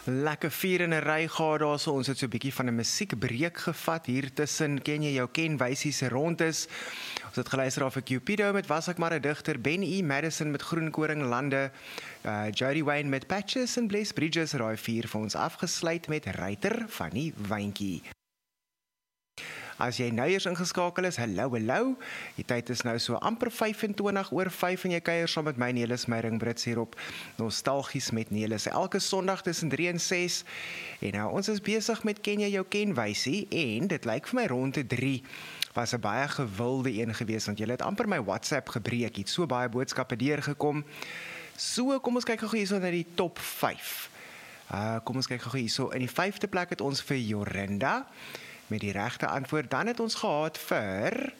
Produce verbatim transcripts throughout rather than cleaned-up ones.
Lekker vier in 'n ry gehad daar, so ons het so 'n bietjie van 'n musiekbreek gevat hier tussen ken jy jou ken wysies se rondes. Ons het geluister af vir Cupido met Was ek maar 'n digter, Ben E. Madison met Groenkoring Lande, uh, Jody Wayne met Patches en Bless Bridges raai vier vir ons afgesluit met Ryter van die Wyntjie. As jy nou eers ingeskakel is, hallo, hallo. Die tyd is nou so amper vyf en twintig oor vyf en jy kuier saam met my Nelis Meyring Brits hier op Nostalgies met Nelis. Elke Sondag tussen drie en ses. En nou ons is besig met ken jy jou kenwysie en dit lyk vir my ronde drie was 'n baie gewilde een geweest want jy het amper my WhatsApp gebreek. Het so baie boodskappe deurgekom. So kom ons kyk gou hierso na die top vyf. Uh kom ons kyk gou hierso. In die vyfde plek het ons vir Jorinda met die regte antwoord. Dan het ons gehad vir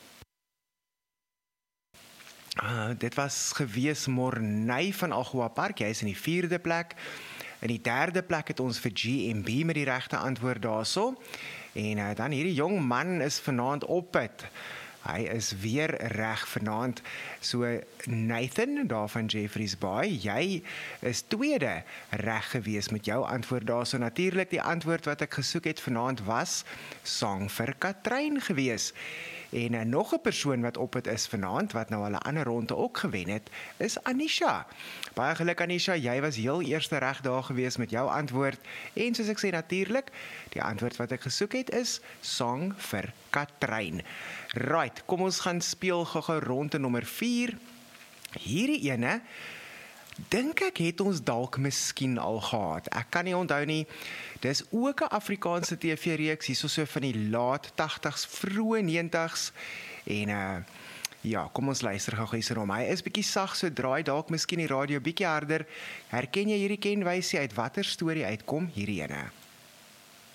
uh, dit was gewees Morney van Algoa Park. Hy is in die vierde plek. In die derde plek het ons vir G M B met die regte antwoord daarso. En uh, dan hierdie jong man is vanaand op het. Hy is weer reg vanaand. So Nathan daar van Jeffreys Bay, jy is tweede reg gewees met jou antwoord daar. So natuurlik die antwoord wat ek gesoek het vanaand was Sang vir Katrein gewees. En uh, nog 'n persoon wat op het is vanaand wat nou al 'n ander ronde ook gewen het, is Anisha. Baie geluk Anisha, jy was heel eerste reg daar gewees met jou antwoord. En soos ek sê natuurlik, die antwoord wat ek gesoek het is Sang vir Katrein. Right, kom ons gaan speel gou-gou ronde nommer vier. Hierdie ene dink ek het ons dalk miskien al gehad. Ek kan nie onthou nie. Dis ook 'n Afrikaanse T V-reeks hierso so van die laat tagtigs, vroeë nentigs en uh ja, kom ons luister gou hierso hom. Hy is bietjie sag, so draai dalk miskien die radio bietjie harder. Herken jy hierdie kenwysie uit watter storie uitkom hierdie ene?